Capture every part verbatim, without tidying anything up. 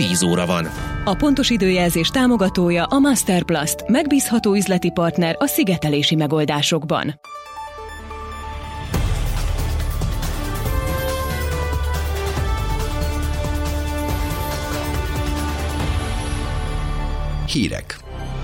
tíz óra van. A pontos időjelzés támogatója a Masterplast, megbízható üzleti partner a szigetelési megoldásokban. Hírek.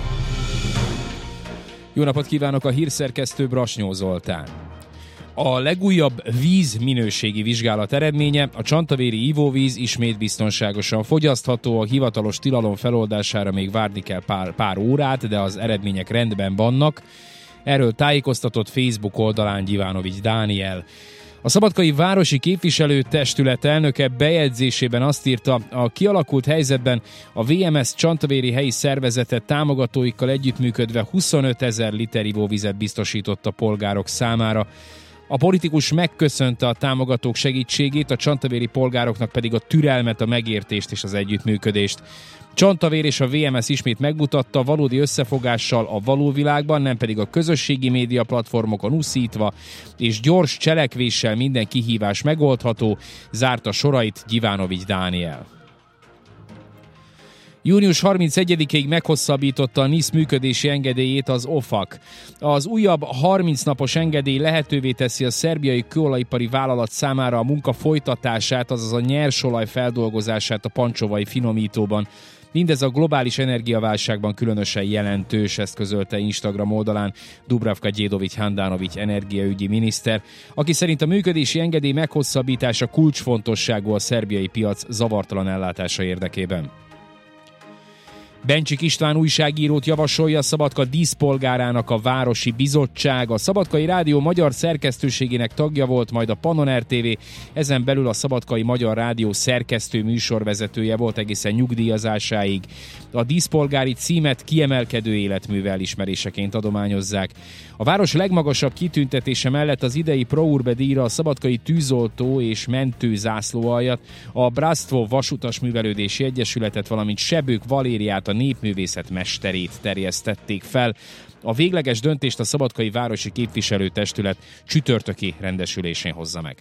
Jó napot kívánok, a hírszerkesztő Brasnyó Zoltán. A legújabb vízminőségi vizsgálat eredménye: a csantavéri ivóvíz ismét biztonságosan fogyasztható, a hivatalos tilalom feloldására még várni kell pár, pár órát, de az eredmények rendben vannak. Erről tájékoztatott Facebook oldalán Gyivanovics Dániel. A Szabadkai Városi Képviselőtestület elnöke bejegyzésében azt írta, a kialakult helyzetben a vé em es csantavéri helyi szervezete támogatóikkal együttműködve huszonötezer liter ivóvizet biztosított a polgárok számára. A politikus megköszönte a támogatók segítségét, a csantavéri polgároknak pedig a türelmet, a megértést és az együttműködést. Csantavér és a vé em es ismét megmutatta, valódi összefogással a való világban, nem pedig a közösségi média platformokon uszítva, és gyors cselekvéssel minden kihívás megoldható, zárta sorait Gyivanovics Dániel. június harmincegyedikéig meghosszabbította a NISZ működési engedélyét az o fak. Az újabb harminc napos engedély lehetővé teszi a szerbiai kőolajipari vállalat számára a munka folytatását, azaz a nyersolaj feldolgozását a pancsovai finomítóban. Mindez a globális energiaválságban különösen jelentős, ezt közölte Instagram oldalán Dubravka Djedovic-Handanovic energiaügyi miniszter, aki szerint a működési engedély meghosszabbítása kulcsfontosságú a szerbiai piac zavartalan ellátása érdekében. Bencsik István újságírót javasolja a Szabadka díszpolgárának a Városi Bizottság. A Szabadkai Rádió magyar szerkesztőségének tagja volt, majd a Pannon er té vé, ezen belül a Szabadkai Magyar Rádió szerkesztő műsorvezetője volt egészen nyugdíjazásáig. A díszpolgári címet kiemelkedő életműve elismeréseként adományozzák. A város legmagasabb kitüntetése mellett az idei Pro Urbe díjra a Szabadkai Tűzoltó és Mentő zászlóaljat, a Bratstvo Vasutas Művelődési Egyesületet, valamint Sebők Valériát, a népművészet mesterét terjesztették fel. A végleges döntést a Szabadkai Városi Képviselőtestület csütörtöki rendesülésén hozza meg.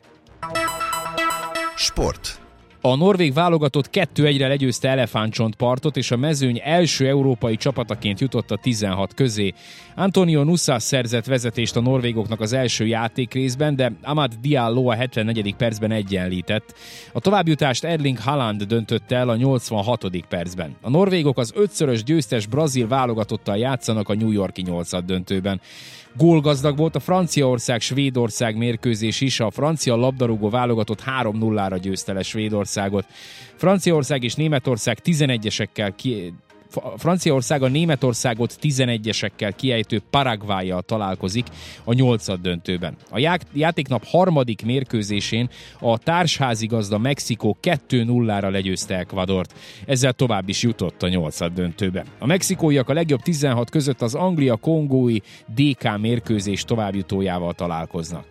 Sport. A norvég válogatott kettő egyre legyőzte Elefántcsontpartot, és a mezőny első európai csapataként jutott a tizenhat közé. Antonio Nusa szerzett vezetést a norvégoknak az első játékrészben, de Amad Diallo a hetvennegyedik percben egyenlített. A továbbjutást Erling Haaland döntötte el a nyolcvanhatodik percben. A norvégok az ötszörös győztes brazil válogatottal játszanak a New York-i nyolcaddöntőben. Gólgazdag volt a Franciaország-Svédország mérkőzés is, a francia labdarúgó válogatott három nullára győzte le Svédországot. Franciaország és Németország tizenegyesekkel ki... Franciaország a Németországot tizenegyesekkel kiejtő Paraguayyal találkozik a nyolcaddöntőben. A játéknap harmadik mérkőzésén a társházigazda Mexikó kettő nullára legyőzte Ecuadort. Ezzel tovább is jutott a nyolcaddöntőbe. A mexikóiak a legjobb tizenhat között az Anglia-Kongói dé ká mérkőzés továbbjutójával találkoznak.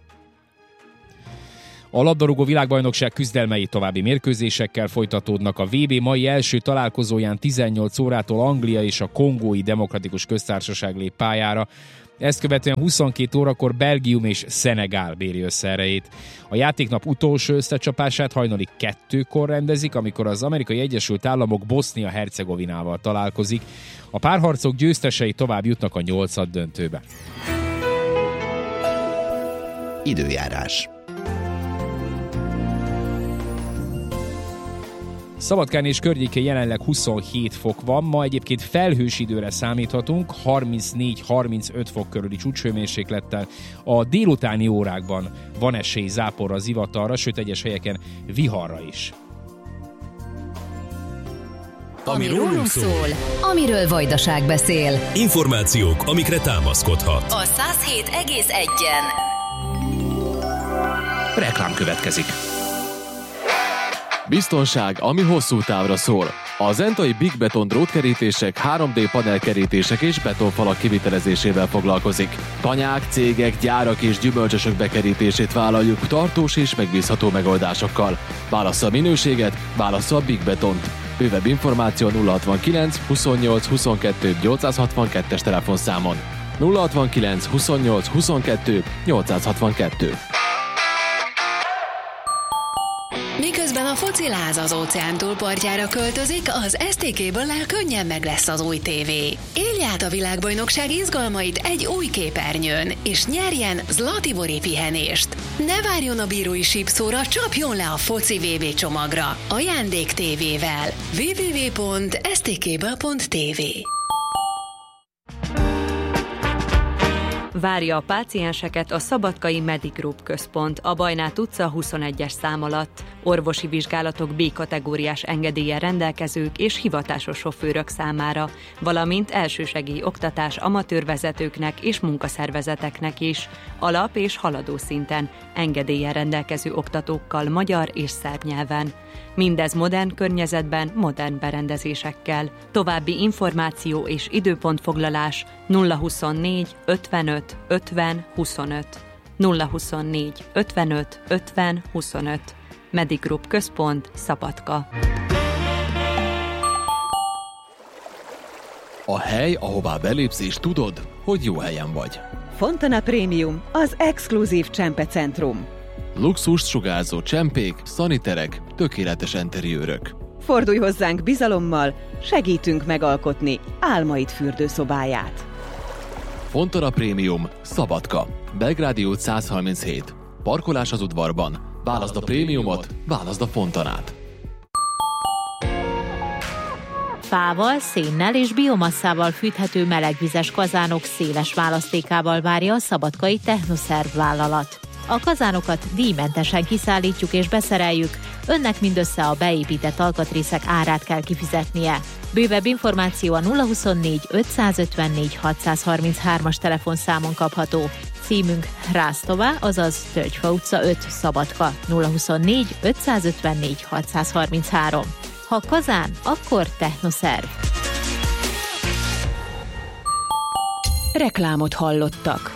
A labdarúgó világbajnokság küzdelmei további mérkőzésekkel folytatódnak. A vé bé mai első találkozóján tizennyolc órától Anglia és a Kongói Demokratikus Köztársaság lép pályára. Ezt követően huszonkét órakor Belgium és Szenegál béri össze erejét. A játéknap utolsó összecsapását hajnali kettőkor rendezik, amikor az Amerikai Egyesült Államok Bosznia-Hercegovinával találkozik. A párharcok győztesei tovább jutnak a nyolcaddöntőbe. Időjárás. Szabadkán és környékén jelenleg huszonhét fok van, ma egyébként felhős időre számíthatunk, harmincnégy harmincöt fok körüli csúcshőmérséklettel. A délutáni órákban van esély záporra, zivatarra, sőt egyes helyeken viharra is. Ami rólunk szól, amiről Vajdaság beszél. Információk, amikre támaszkodhat. A száz hét egész egyen. Reklám következik. Biztonság, ami hosszú távra szól. A zentai Big Beton drótkerítések, három dé panelkerítések és betonfalak kivitelezésével foglalkozik. Tanyák, cégek, gyárak és gyümölcsösök bekerítését vállaljuk tartós és megbízható megoldásokkal. Válassza a minőséget, válassza a Big Betont. Bővebb információ nulla hatvankilenc huszonnyolc huszonkettő nyolcszázhatvankettes telefonszámon. nulla hatvankilenc huszonnyolc huszonkettő nyolcszázhatvankettő. Miközben a fociláz az óceán túlpartjára költözik, az es té ká-ből könnyen meg lesz az új tévé. Élj át a világbajnokság izgalmait egy új képernyőn, és nyerjen Zlatibori pihenést. Ne várjon a bírói sípszóra, csapjon le a foci vé bé csomagra. Ajándék tévével. double-u double-u double-u pont es té ká pont té vé. Várja a pácienseket a Szabadkai Medigroup központ a Bajnát utca huszonegyes szám alatt. Orvosi vizsgálatok B-kategóriás engedéllyel rendelkezők és hivatásos sofőrök számára, valamint elsősegély oktatás amatőrvezetőknek és munkaszervezeteknek is, alap- és haladó szinten, engedéllyel rendelkező oktatókkal magyar és szerb nyelven. Mindez modern környezetben, modern berendezésekkel. További információ és időpontfoglalás nulla huszonnégy ötvenöt ötven huszonöt. nulla huszonnégy ötvenöt ötven huszonöt. Medigroup központ, Szabadka. A hely, ahová belépsz és tudod, hogy jó helyen vagy. Fontana Premium, az exkluzív csempecentrum. Luxust sugárzó csempék, szaniterek, tökéletes enteriőrök. Fordulj hozzánk bizalommal, segítünk megalkotni álmaid fürdőszobáját. Fontana Premium, Szabadka, Belgrádi út száz harminchét. Parkolás az udvarban. Válaszd a prémiumot, válaszd a Fontanát. Fával, szénnel és biomasszával fűthető melegvizes kazánok széles választékával várja a szabadkai Technoszerv vállalat. A kazánokat díjmentesen kiszállítjuk és beszereljük, önnek mindössze a beépített alkatrészek árát kell kifizetnie. Bővebb információ a nulla huszonnégy ötszázötvennégy hatszázharminchárom-as telefonszámon kapható. Címünk Rásztová, azaz Tölgyfa utca öt, Szabadka, nulla huszonnégy ötszázötvennégy hatszázharminchárom. Ha kazán, akkor Technoszerv. Reklámot hallottak.